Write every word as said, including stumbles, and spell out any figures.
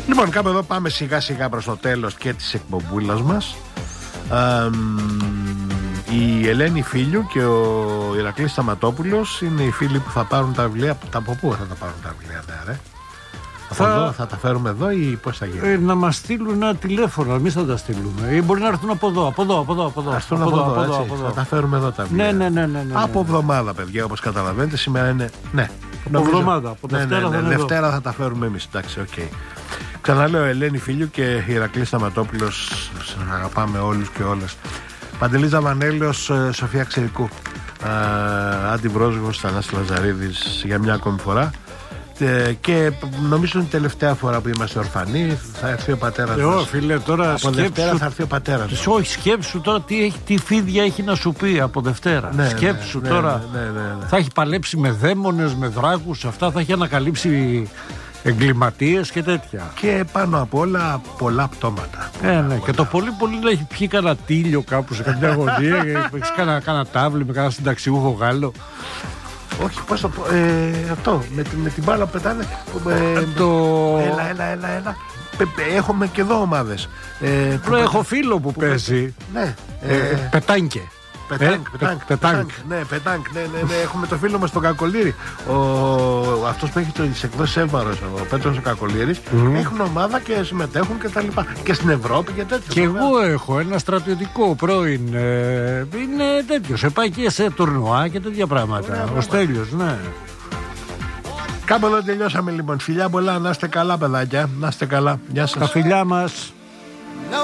Λοιπόν, κάπου εδώ πάμε σιγά σιγά προς το τέλος και της εκπομπούλας μας. Α, η Ελένη Φίλιου και ο Ηρακλής Σταματόπουλος είναι οι φίλοι που θα πάρουν τα βιβλία. Από πού θα τα πάρουν τα βιβλία, ναι, ρε? Θα... Εδώ, θα τα φέρουμε εδώ ή πώς θα γίνει? Ε, να μας στείλουν ένα τηλέφωνο, εμείς θα τα στείλουμε. Ή μπορεί να έρθουν από εδώ, από εδώ, από εδώ. Από εδώ, από εδώ, από εδώ, από εδώ. Θα τα φέρουμε εδώ τα βιβλία. Ναι, ναι, ναι, ναι, ναι, ναι. Από εβδομάδα, παιδιά, όπως καταλαβαίνετε. Σήμερα είναι. Ναι, από νομίζω... εβδομάδα. Από ναι, Δευτέρα, ναι, ναι, θα, ναι, Δευτέρα θα τα φέρουμε εμείς. Εντάξει, οκ. Okay. Ξαναλέω, Ελένη Φίλιου και Ηρακλής Σταματόπουλος. Σας αγαπάμε όλους και όλες. Παντελής Ζαβανέλος, Σοφία Ξερικού. Αντιπρόσωπος Θανάσης Λαζαρίδης για μια ακόμη φορά. Και νομίζω είναι η τελευταία φορά που είμαστε ορφανοί. Θα έρθει ο πατέρας ε, μας. Φίλε, τώρα από Δευτέρα θα έρθει ο πατέρας μας. Όχι, σκέψου τώρα τι, έχει, τι φίδια έχει να σου πει από Δευτέρα. Ναι, σκέψου ναι, τώρα. Ναι, ναι, ναι, ναι. Θα έχει παλέψει με δαίμονες, με δράκους, αυτά θα έχει ανακαλύψει εγκληματίες και τέτοια. Και πάνω απ' όλα πολλά πτώματα. Ε, ναι, πολλά. Και το πολύ πολύ να έχει πιει κανένα τίλιο κάπου σε κάποια γωνία. Έχει κανένα τάβλι με κανένα συνταξιούχο Γάλλο. Όχι, πώς το πω. Ε, αυτό, με, με την μπάλα που πετάνε. Ε, το... Έλα, έλα, έλα, έλα. Έχουμε και εδώ ομάδες. Ε, που έχω φίλο που, που παίζει. Ναι. Ε, ε, πετάνκε. Πετάνκ, ε, πετάνκ, πετάνκ, ναι, πετάνκ, ναι, ναι, ναι, έχουμε το φίλο μας τον Κακολήρη. Ο, αυτός που έχει τις εκδόσεις Εύμαρος, ο Πέτρος ο Κακολήρης, mm. έχουν ομάδα και συμμετέχουν και τα λοιπά. Και στην Ευρώπη και τέτοια. Και εγώ έχω ένα στρατιωτικό πρώην, ε, είναι τέτοιο, σε πάει και σε τουρνουά και τέτοια πράγματα. Ωραία, ο Στέλιος, ναι. Κάπου εδώ τελειώσαμε λοιπόν. Φιλιά πολλά, να είστε καλά παιδάκια, να είστε καλά. Γεια σας. Τα φιλιά μας.